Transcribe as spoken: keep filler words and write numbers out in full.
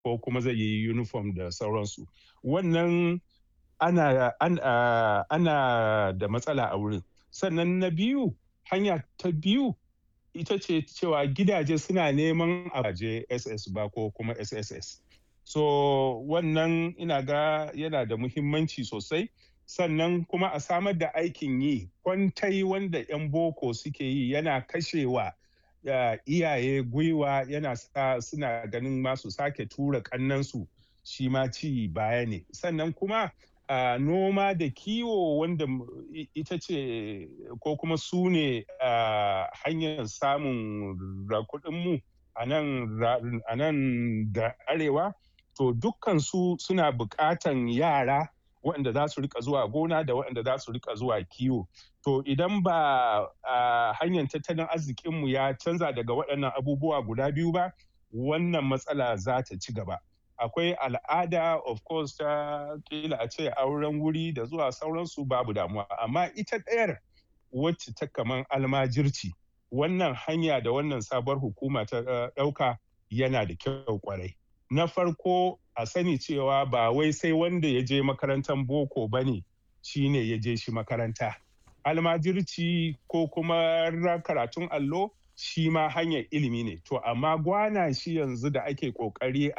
ko kuma zai yi uniform da sauransu. Wannan ana, ana, ana da matsala a wurin. Sannan na biyu, hanya ta biyu ita ce cewa gidaje suna neman a je S S ba ko kuma S S S. So wannan ina ga yana da muhimmanci sosai. Sannan kuma a samar da aikin yi, kwantai wanda 'yan boko suke yi yana kashewa uh, iyaye gwiwa, yana sa suna ganin masu sake tura kannansu, shi ma ci baya ne. Sannan kuma uh, noma da kiwo wanda ita ce ko kuma su ne uh, hanyar samun kuɗinmu a nan a nan da arewa, to dukkan su suna buƙatan yara waɗanda za su rika zuwa gona da waɗanda za su rika zuwa kiwo. To idan ba a hanyar tattalin arzikinmu ya canza daga waɗannan abubuwa guda biyu ba, wannan matsala za ta ci gaba. Akwai al'ada of course ta kila a ce auren wuri da zuwa sauransu babu damuwa, amma ita ɗayar wacce ta kaman almajirci, wannan hanya da wannan sabuwar hukuma ta ɗauka yana da kyau kwarai. Na farko a sani cewa ba wai sai wanda ya je makarantar boko ba ne shi ne ya je shi makaranta. Almajirci ko kuma karatun allo shi ma hanyar ilimi ne. To amma gwana shi yanzu da ake ƙoƙari